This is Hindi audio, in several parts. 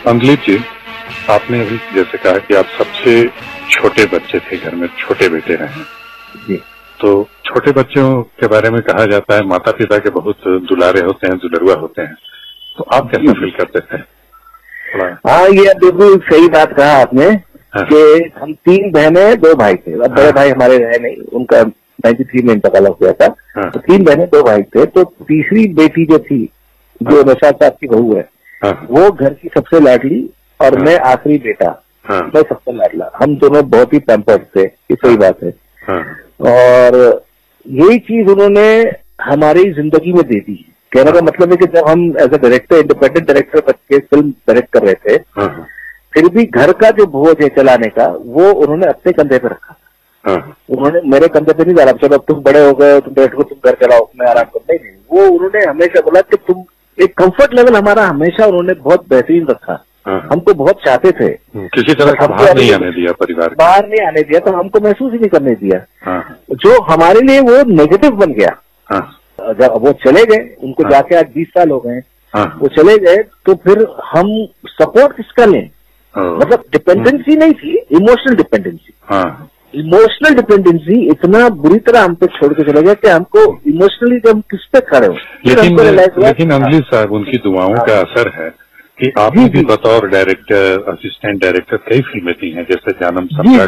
अंजलि जी, आपने अभी जैसे कहा कि आप सबसे छोटे बच्चे थे, घर में छोटे बेटे रहे जी। तो छोटे बच्चों के बारे में कहा जाता है माता पिता के बहुत दुलारे होते हैं, दुलरुआ होते हैं, तो आप कैसा फील करते थे? हाँ, ये बिल्कुल सही बात कहा आपने कि हम 3 बहनें 2 भाई थे। अब बड़े भाई हमारे रहे नहीं, उनका 93 में इंतकाल हो गया था। तो 3 बहनें 2 भाई थे। तो तीसरी बेटी जो थी, जो नशा साहब की बहू है, वो घर की सबसे लाडली और मैं आखिरी बेटा, मैं सबसे लाडला। हम दोनों बहुत ही पैम्पर्ड थे, ये सही बात है। और यही चीज उन्होंने हमारी जिंदगी में दे दी। कहने का मतलब है कि जब हम as a director, independent director बन के फिल्म डायरेक्ट कर रहे थे, फिर भी घर का जो बोझ है चलाने का, वो उन्होंने अपने कंधे पे रखा। उन्होंने मेरे कंधे पे नहीं डाला, चलो तुम बड़े हो गए, तुम बैठो, तुम घर चलाओ, मैं आराम कर। नहीं, वो उन्होंने हमेशा बोला कि तुम एक कंफर्ट लेवल हमारा हमेशा उन्होंने बहुत बेहतरीन रखा। हमको बहुत चाहते थे, किसी तरह का बाहर नहीं आने दिया, परिवार बाहर नहीं आने दिया, तो हमको महसूस ही नहीं करने दिया। जो हमारे लिए वो नेगेटिव बन गया। जब वो चले गए, उनको जाके आज 20 साल हो गए, वो चले गए, तो फिर हम सपोर्ट किसका लें? मतलब डिपेंडेंसी नहीं थी, इमोशनल डिपेंडेंसी। इमोशनल डिपेंडेंसी इतना बुरी तरह हम पे छोड़ के चले गया कि हमको इमोशनली हम किस पे खड़े हो। लेकिन अंजलि साहब, उनकी दुआओं का असर है कि आपने भी बतौर डायरेक्टर, असिस्टेंट डायरेक्टर कई फिल्में की हैं, जैसे जानम समझा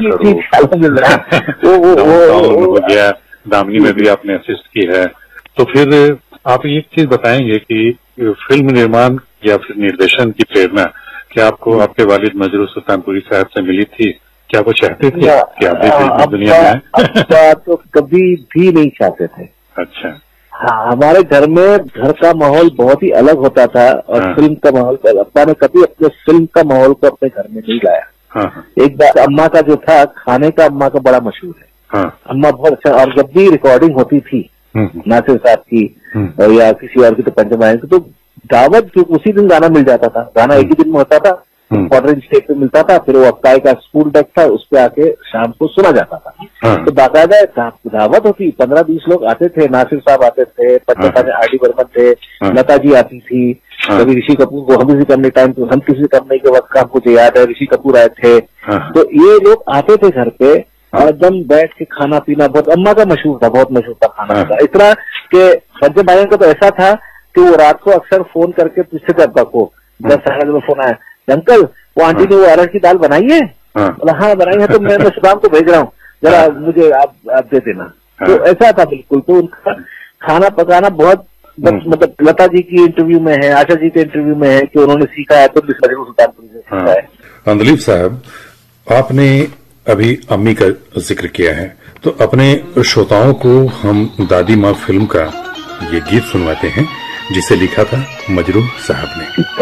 करो हो गया, दामिनी में भी आपने असिस्ट की है। तो फिर आप एक चीज बताएंगे कि फिल्म निर्माण या फिर निर्देशन की प्रेरणा क्या आपको आपके वालिद मजरूह सुल्तानपुरी साहब से मिली थी? क्या वो चाहते थे कि आप भी फिल्म दुनिया में आए? तो कभी भी नहीं चाहते थे। अच्छा। हाँ, हमारे घर में घर का माहौल बहुत ही अलग होता था और फिल्म का माहौल, अब्बा ने कभी अपने फिल्म का माहौल को अपने घर में नहीं लाया। एक बार अम्मा का जो था, खाने का अम्मा का बड़ा मशहूर है। अम्मा बहुत अच्छा, और जब भी रिकॉर्डिंग होती थी नासिर साहब की या किसी और की, तो पंचमाई की, तो दावत उसी दिन गाना मिल जाता था। गाना एक ही दिन में होता था, क्वार्टर स्टेज पे मिलता था, फिर वो अक्काई का स्कूल डेक था, उस पे आके शाम को सुना जाता था। तो बाकायदा दावत होती, 15-20 लोग आते थे। नासिर साहब आते थे, पंचमा में आर डी बर्मन थे, लता जी आती थी, कभी ऋषि कपूर को, हम किसी करने टाइम तो हम किसी करने के वक्त का मुझे याद है ऋषि कपूर आए थे। तो ये लोग आते थे घर पे और एकदम बैठ के खाना पीना, बहुत अम्मा का मशहूर था, बहुत मशहूर था खाना का। इस तरह के पंचम भाई का तो ऐसा था कि वो रात को अक्सर फोन करके पूछते थे अब्बा को, 10 में फोन आया, अंकल वो आंटी ने वो अरहर की दाल बनाई है? बोला हाँ बनाई है, तो मैं सुदाम को भेज रहा हूँ, जरा मुझे आप दे देना। तो ऐसा था बिल्कुल। तो उनका खाना पकाना बहुत, मतलब लता जी की इंटरव्यू में है, आशा जी के इंटरव्यू में है कि उन्होंने सीखा है, तो सुल्तानपुरी से सीखा है। अंजलि साहब, आपने अभी अम्मी का जिक्र किया है, तो अपने श्रोताओं को हम दादी माँ फिल्म का ये गीत सुनवाते हैं जिसे लिखा था मजरूह साहब ने।